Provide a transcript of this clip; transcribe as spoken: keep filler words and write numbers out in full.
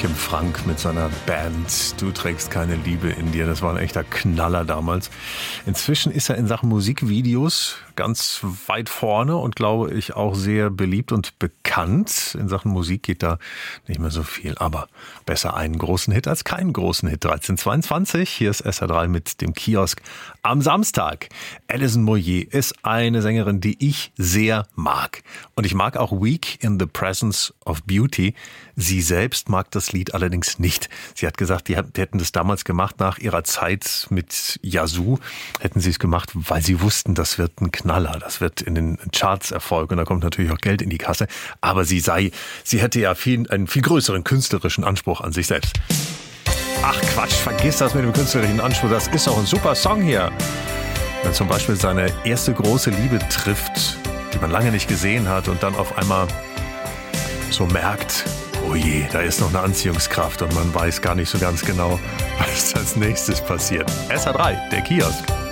Joachim Frank mit seiner Band Du trägst keine Liebe in dir. Das war ein echter Knaller damals. Inzwischen ist er in Sachen Musikvideos ganz weit vorne und glaube ich auch sehr beliebt und bekannt. In Sachen Musik geht da nicht mehr so viel, aber besser einen großen Hit als keinen großen Hit. dreizehn zweiundzwanzig, hier ist S R drei mit dem Kiosk am Samstag. Alison Moyet ist eine Sängerin, die ich sehr mag. Und ich mag auch Weak in the Presence of Beauty. Sie selbst mag das Lied allerdings nicht. Sie hat gesagt, die hätten das damals gemacht nach ihrer Zeit mit Yazoo. Hätten sie es gemacht, weil sie wussten, das wird ein Knaller. Das wird in den Charts Erfolg und da kommt natürlich auch Geld in die Kasse. Aber sie sei, sie hätte ja viel, einen viel größeren künstlerischen Anspruch an sich selbst. Ach Quatsch, vergiss das mit dem künstlerischen Anspruch. Das ist doch ein super Song hier. Wenn zum Beispiel seine erste große Liebe trifft, die man lange nicht gesehen hat und dann auf einmal so merkt, oh je, da ist noch eine Anziehungskraft und man weiß gar nicht so ganz genau, was als nächstes passiert. S R drei, der Kiosk.